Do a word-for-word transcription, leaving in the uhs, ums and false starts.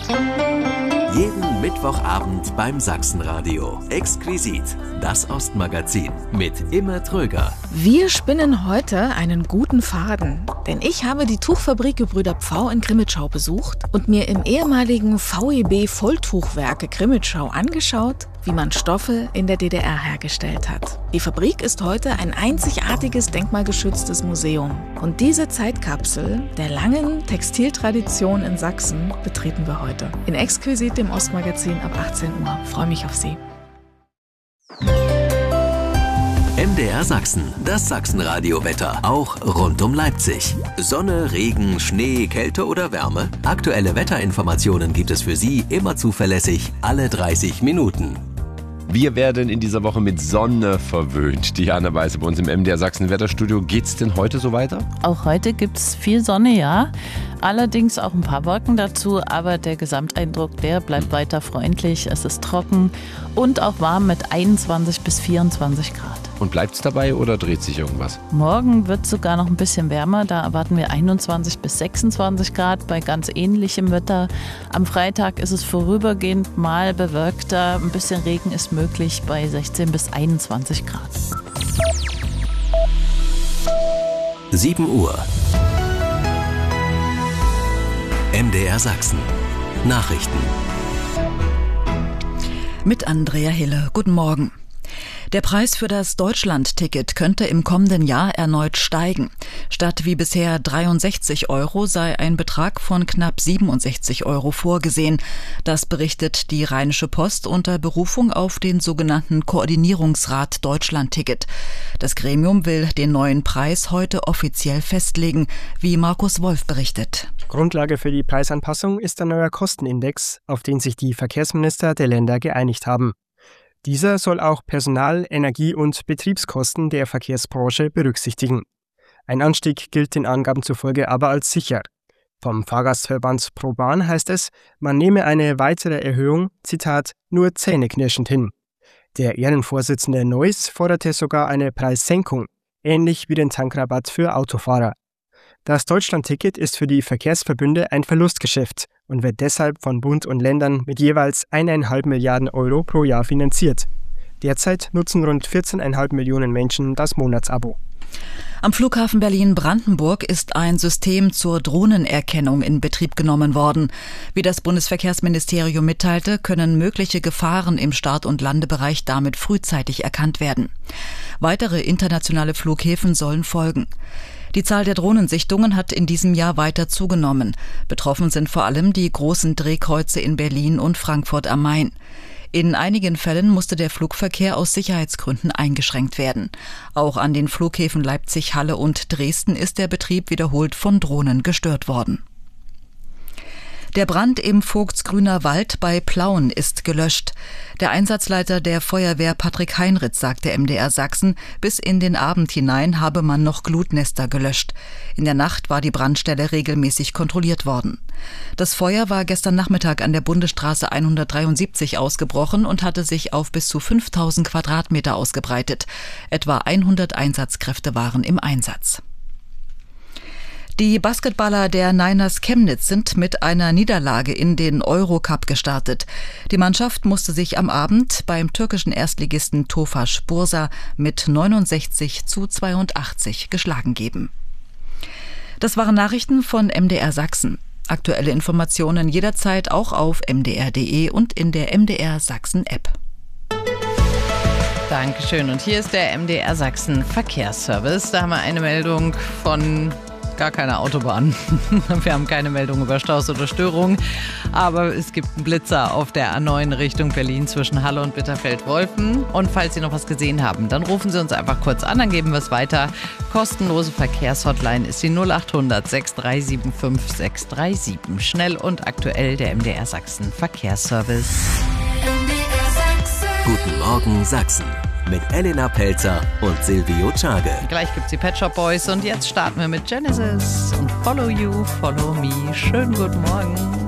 Jeden Mittwochabend beim Sachsenradio. Exquisit, das Ostmagazin mit Imme Tröger. Wir spinnen heute einen guten Faden, denn ich habe die Tuchfabrik Gebrüder Pfau in Crimmitschau besucht und mir im ehemaligen V E B Volltuchwerke Crimmitschau angeschaut, wie man Stoffe in der D D R hergestellt hat. Die Fabrik ist heute ein einzigartiges denkmalgeschütztes Museum. Und diese Zeitkapsel der langen Textiltradition in Sachsen betreten wir heute. In Exquisit, dem Ostmagazin ab achtzehn Uhr. Freue mich auf Sie. M D R Sachsen, das Sachsenradio-Wetter, auch rund um Leipzig. Sonne, Regen, Schnee, Kälte oder Wärme? Aktuelle Wetterinformationen gibt es für Sie immer zuverlässig, alle dreißig Minuten. Wir werden in dieser Woche mit Sonne verwöhnt. Diana Weiße bei uns im M D R Sachsen Wetterstudio. Geht's denn heute so weiter? Auch heute gibt's viel Sonne, ja. Allerdings auch ein paar Wolken dazu, aber der Gesamteindruck, der bleibt weiter freundlich. Es ist trocken und auch warm mit einundzwanzig bis vierundzwanzig Grad. Und bleibt's dabei oder dreht sich irgendwas? Morgen wird es sogar noch ein bisschen wärmer. Da erwarten wir einundzwanzig bis sechsundzwanzig Grad bei ganz ähnlichem Wetter. Am Freitag ist es vorübergehend mal bewölkter. Ein bisschen Regen ist möglich bei sechzehn bis einundzwanzig Grad. sieben Uhr. M D R Sachsen. Nachrichten. Mit Andrea Hille. Guten Morgen. Der Preis für das Deutschland-Ticket könnte im kommenden Jahr erneut steigen. Statt wie bisher dreiundsechzig Euro sei ein Betrag von knapp siebenundsechzig Euro vorgesehen. Das berichtet die Rheinische Post unter Berufung auf den sogenannten Koordinierungsrat Deutschland-Ticket. Das Gremium will den neuen Preis heute offiziell festlegen, wie Markus Wolf berichtet. Grundlage für die Preisanpassung ist ein neuer Kostenindex, auf den sich die Verkehrsminister der Länder geeinigt haben. Dieser soll auch Personal-, Energie- und Betriebskosten der Verkehrsbranche berücksichtigen. Ein Anstieg gilt den Angaben zufolge aber als sicher. Vom Fahrgastverband ProBahn heißt es, man nehme eine weitere Erhöhung, Zitat, nur zähneknirschend hin. Der Ehrenvorsitzende Neuss forderte sogar eine Preissenkung, ähnlich wie den Tankrabatt für Autofahrer. Das Deutschland-Ticket ist für die Verkehrsverbünde ein Verlustgeschäft und wird deshalb von Bund und Ländern mit jeweils eineinhalb Milliarden Euro pro Jahr finanziert. Derzeit nutzen rund vierzehn Komma fünf Millionen Menschen das Monatsabo. Am Flughafen Berlin-Brandenburg ist ein System zur Drohnenerkennung in Betrieb genommen worden. Wie das Bundesverkehrsministerium mitteilte, können mögliche Gefahren im Start- und Landebereich damit frühzeitig erkannt werden. Weitere internationale Flughäfen sollen folgen. Die Zahl der Drohnensichtungen hat in diesem Jahr weiter zugenommen. Betroffen sind vor allem die großen Drehkreuze in Berlin und Frankfurt am Main. In einigen Fällen musste der Flugverkehr aus Sicherheitsgründen eingeschränkt werden. Auch an den Flughäfen Leipzig, Halle und Dresden ist der Betrieb wiederholt von Drohnen gestört worden. Der Brand im Vogtsgrüner Wald bei Plauen ist gelöscht. Der Einsatzleiter der Feuerwehr Patrick Heinritz sagte M D R Sachsen, bis in den Abend hinein habe man noch Glutnester gelöscht. In der Nacht war die Brandstelle regelmäßig kontrolliert worden. Das Feuer war gestern Nachmittag an der Bundesstraße hundertdreiundsiebzig ausgebrochen und hatte sich auf bis zu fünftausend Quadratmeter ausgebreitet. Etwa hundert Einsatzkräfte waren im Einsatz. Die Basketballer der Niners Chemnitz sind mit einer Niederlage in den Eurocup gestartet. Die Mannschaft musste sich am Abend beim türkischen Erstligisten Tofaş Bursa mit neunundsechzig zu zweiundachtzig geschlagen geben. Das waren Nachrichten von M D R Sachsen. Aktuelle Informationen jederzeit auch auf m d r punkt d e und in der M D R Sachsen App. Dankeschön. Und hier ist der M D R Sachsen Verkehrsservice. Da haben wir eine Meldung von gar keiner Autobahn. Wir haben keine Meldung über Staus oder Störungen, aber es gibt einen Blitzer auf der A neun Richtung Berlin zwischen Halle und Bitterfeld-Wolfen. Und falls Sie noch was gesehen haben, dann rufen Sie uns einfach kurz an, dann geben wir es weiter. Kostenlose Verkehrshotline ist die null acht hundert sechs drei sieben fünf sechs drei sieben. Schnell und aktuell der M D R Sachsen Verkehrsservice. M D R Sachsen. Guten Morgen Sachsen. Mit Elena Pelzer und Silvio Czage. Gleich gibt's die Pet Shop Boys und jetzt starten wir mit Genesis und Follow You, Follow Me. Schönen guten Morgen.